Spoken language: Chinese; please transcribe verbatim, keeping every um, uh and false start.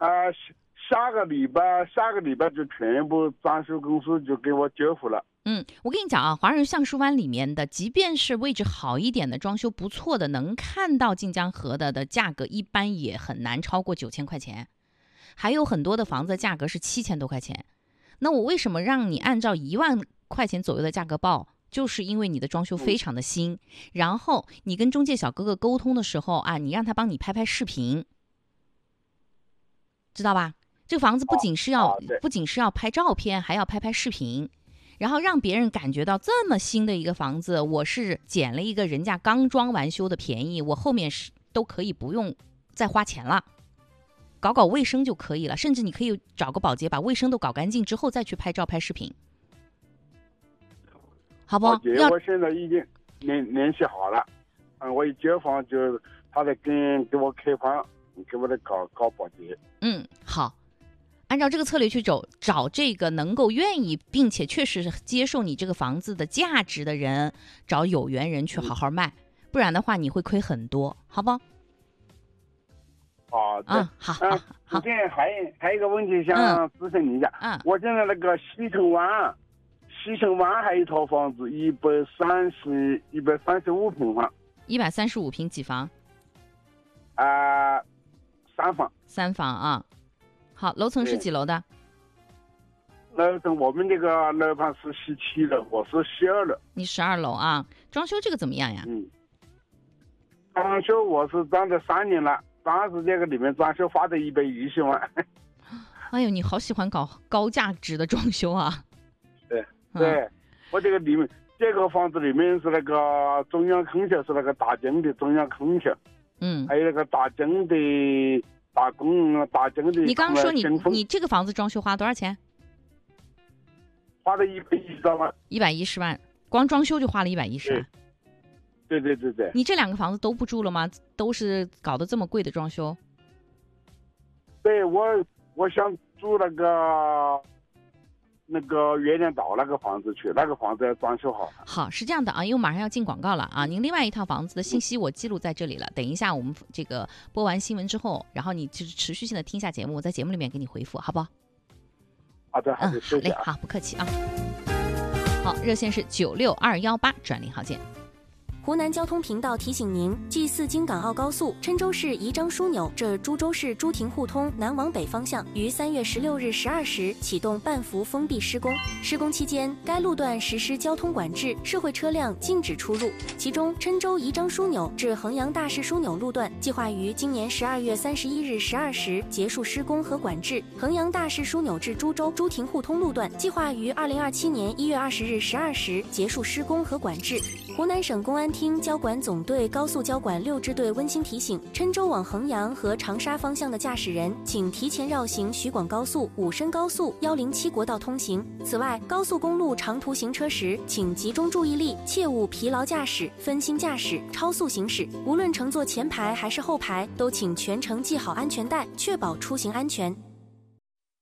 啊、呃，下个礼拜下个礼拜就全部装修公司就给我交付了。 嗯，我跟你讲啊，华润橡树湾里面的，即便是位置好一点的，装修不错的，能看到晋江河的的价格，一般也很难超过九千块钱。还有很多的房子价格是七千多块钱。那我为什么让你按照一万块钱左右的价格报？就是因为你的装修非常的新，然后你跟中介小哥哥沟通的时候啊，你让他帮你拍拍视频，知道吧？这个房子不仅是要、 啊啊、 不仅是要拍照片，还要拍拍视频，然后让别人感觉到这么新的一个房子，我是捡了一个人家刚装完修的便宜，我后面是都可以不用再花钱了，搞搞卫生就可以了，甚至你可以找个保洁把卫生都搞干净之后再去拍照拍视频。好不好？ 要我现在已经联联系好了，嗯，我一交房就他在跟给我开房，给我的搞搞保洁。 嗯，好，按照这个策略去走，找这个能够愿意并且确实接受你这个房子的价值的人，找有缘人去好好卖，嗯、不然的话你会亏很多，好不好？ 好的， 嗯，好，好，好。 之前还还有一个问题想咨询你一下， 嗯， 我现在那个西城湾。西城湾还有一套房子，一百三十一百三十五平方， 一百三十五平几房？ 啊、呃，三房。 三房啊，好，楼层是几楼的？ 楼层我们这个楼盘是十七楼，我是十二楼。 你十二楼啊？装修这个怎么样呀？ 嗯，装修我是装了三年了，当时这个里面装修花了一百一十万。 哎呦，你好喜欢搞高价值的装修啊！ 对。对，嗯、我这个里面这个房子里面是那个中央空调，是那个大疆的中央空调， 嗯， 还有那个大疆的大功大疆的。 你刚刚说你你这个房子装修花多少钱？ 花了一百一十万。一百一十万，光装修就花了一百一十万。 对对对对。 你这两个房子都不住了吗？都是搞得这么贵的装修？ 对，我我想住那个。那个月亮岛那个房子去，那个房子要装修好。 好，是这样的啊，因为马上要进广告了啊。您另外一套房子的信息我记录在这里了，等一下我们这个播完新闻之后，然后你就是持续性的听下节目，我在节目里面给你回复，好不好？ 好的，好的， 嗯，好嘞，好，不客气啊。好，热线是九六二幺八，转零号键。 湖南交通频道提醒您：G 四京港澳高速郴州市宜章枢纽至株洲市朱亭互通南往北方向于三月十六日十二时启动半幅封闭施工。施工期间，该路段实施交通管制，社会车辆禁止出入。其中，郴州宜章枢纽至衡阳大市枢纽路段计划于今年十二月三十一日十二时结束施工和管制；衡阳大市枢纽至株洲朱亭互通路段计划于二零二七年一月二十日十二时结束施工和管制。湖南省公安厅交管总队高速交管六支队温馨提醒：郴州往衡阳和长沙方向的驾驶人，请提前绕行徐广高速、武深高速、一零七国道通行。此外，高速公路长途行车时，请集中注意力，切勿疲劳驾驶、分心驾驶、超速行驶。无论乘坐前排还是后排，都请全程系好安全带，确保出行安全。